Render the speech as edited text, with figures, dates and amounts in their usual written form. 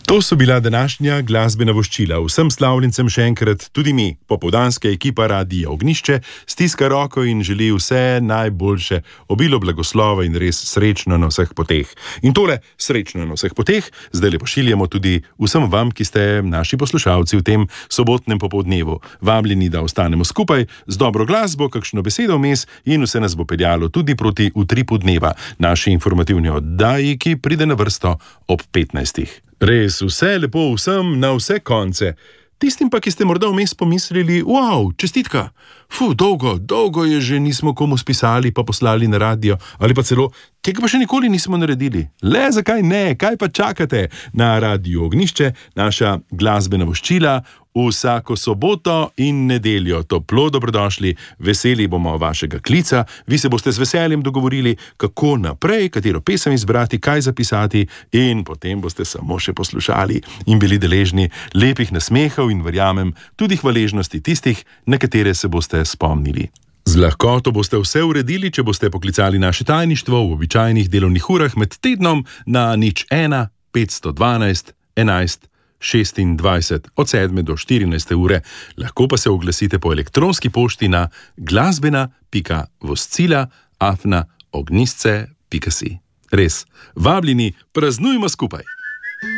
To so bila današnja glasbena voščila. Vsem slavljencem še enkrat, tudi mi, popoldanska ekipa Radia Ognjišče, stiska roko in želi vse najboljše, obilo blagoslova in res srečno na vseh poteh. In tole srečno na vseh poteh zdaj le pošiljamo tudi vsem vam, ki ste naši poslušalci v tem sobotnem popoldnevu. Vabljeni, da ostanemo skupaj z dobro glasbo, kakšno besedo vmes in vse nas bo peljalo tudi proti utripu dneva, naši informativni oddaji, ki pride na vrsto ob 15. Res, vse lepo vsem na vse konce. Tistim pa, ki ste morda vmes pomislili, wow, čestitka, dolgo je že nismo komu spisali pa poslali na radio, ali pa celo, tega pa še nikoli nismo naredili. Le, zakaj ne, kaj pa čakate? Na Radiu Ognjišče, naša glasbena voščila, vsako soboto in nedeljo. Toplo dobrodošli, veseli bomo vašega klica, vi se boste z veseljem dogovorili, kako naprej, katero pesem izbrati, kaj zapisati in potem boste samo še poslušali in bili deležni lepih nasmehov in verjamem tudi hvaležnosti tistih, na katere se boste spomnili. Z lahkoto boste vse uredili, če boste poklicali naše tajništvo v običajnih delovnih urah med tednom na 01 512 11 26 od 7 do 14 ure. Lahko pa se oglasite po elektronski pošti na glasbena.voscila@ognjisce.si. Res, vabljeni, praznujmo skupaj!